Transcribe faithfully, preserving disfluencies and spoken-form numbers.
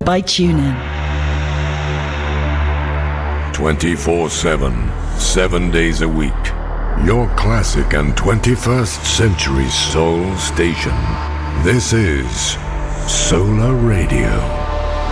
by TuneIn. twenty-four seven, seven days a week. Your classic and twenty-first century soul station. This is Solar Radio.